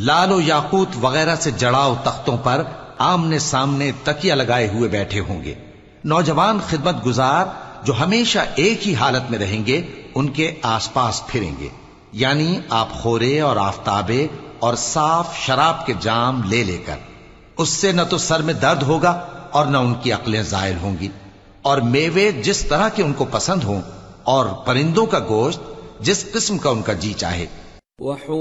लालो याकूत वगैरह से जड़ाव तख्तों पर आमने सामने तकिया लगाए हुए बैठे होंगे। नौजवान खिदमत गुजार जो हमेशा एक ही हालत में रहेंगे उनके आसपास फिरेंगे, यानी आप खोरे और आफताबे और साफ शराब के जाम ले लेकर। उससे न तो सर में दर्द होगा और न उनकी अक्लें जायल होंगी, और मेवे जिस तरह के उनको पसंद हों और परिंदों का गोश्त जिस किस्म का उनका जी चाहे।